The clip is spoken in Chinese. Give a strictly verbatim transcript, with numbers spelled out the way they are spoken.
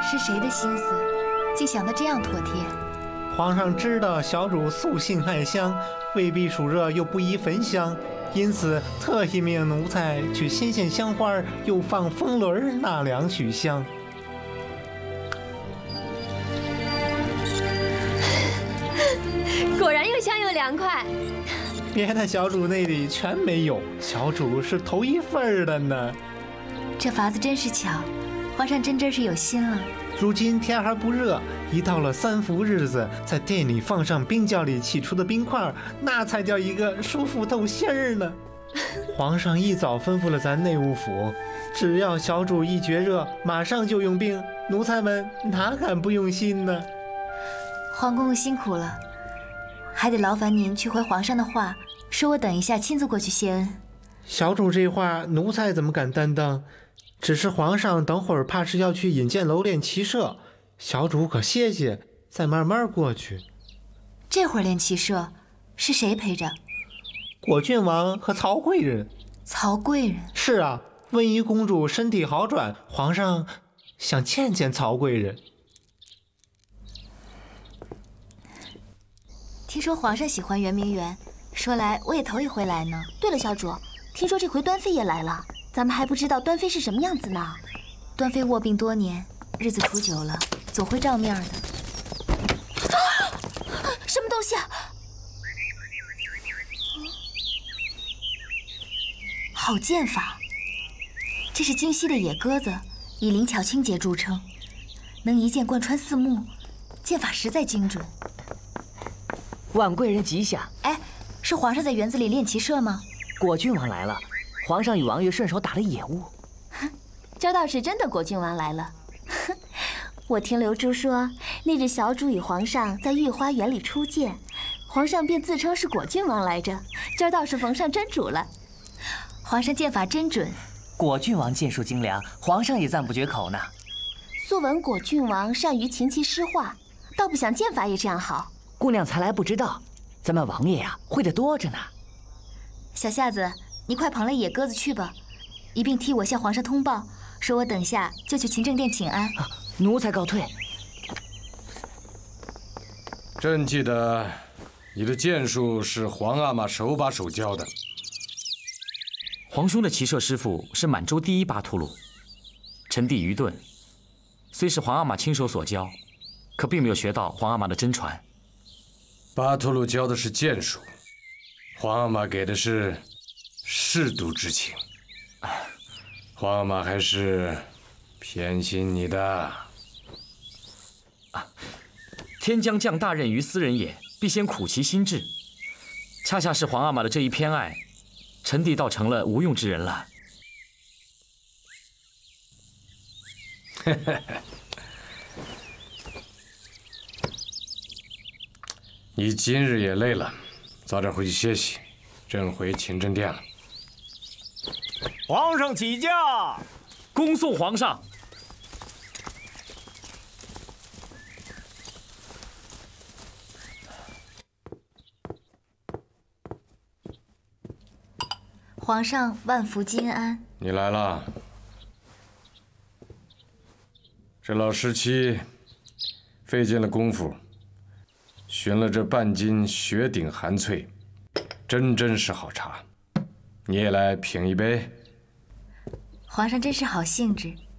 是谁的心思，竟想得这样妥帖？ 皇上知道小主素性爱香，未必暑热又不宜焚香，因此特意命奴才去新鲜香花，又放风轮纳凉取香。 果然又香又凉快。 别的小主那里全没有，小主是头一份的呢。 这法子真是巧，皇上真真是有心了。 如今天还不热，一到了三伏日子，在店里放上冰窖里起出的冰块，那才叫一个舒服透心儿呢。皇上一早吩咐了咱内务府，只要小主一觉热，马上就用冰，奴才们哪敢不用心呢？ 皇公公辛苦了，还得劳烦您去回皇上的话，说我等一下亲自过去谢恩。 小主这话，奴才怎么敢担当？只是皇上等会儿怕是要去引荐楼练骑射，小主可歇歇，再慢慢过去。 这会儿练骑射，是谁陪着？ 果郡王和曹贵人。 曹贵人？ 是啊，温宜公主身体好转，皇上想见见曹贵人。 听说皇上喜欢圆明园，说来我也头一回来呢。 对了，小主，听说这回端妃也来了，咱们还不知道端妃是什么样子呢。 端妃卧病多年，日子处久了，总会照面的。 啊！什么东西啊？ 好剑法，这是京西的野鸽子，以灵巧清洁著称，能一剑贯穿四目，剑法实在精准。 万贵人吉祥！ 哎，是皇上在园子里练骑射吗？ 果郡王来了，皇上与王爷顺手打了野物。 这倒是真的，果郡王来了。我听刘珠说，那日小主与皇上在御花园里初见，皇上便自称是果郡王来着，这倒是逢上真主了。 皇上剑法真准， 果郡王剑术精良，皇上也赞不绝口呢。 素闻果郡王善于琴棋诗画，倒不想剑法也这样好。 姑娘才来不知道，咱们王爷呀、啊、会得多着呢。 小夏子，你快捧了野鸽子去吧，一并替我向皇上通报，说我等下就去勤政殿请安。 啊、奴才告退。 朕记得你的剑术是皇阿玛手把手教的。 皇兄的骑射师傅是满洲第一巴图鲁，臣弟愚钝，虽是皇阿玛亲手所教，可并没有学到皇阿玛的真传。 巴图鲁教的是剑术，皇阿玛给的是舐犊之情。皇阿玛还是偏心你的。 啊，天将降大任于斯人也，必先苦其心志。恰恰是皇阿玛的这一偏爱，臣弟倒成了无用之人了。 你今日也累了，早点回去歇息。朕回勤政殿了。 皇上起驾， 恭送皇上。 皇上万福金安。 你来了。这老十七费尽了功夫，寻了这半斤雪顶寒翠，真真是好茶。你也来品一杯。 皇上真是好兴致，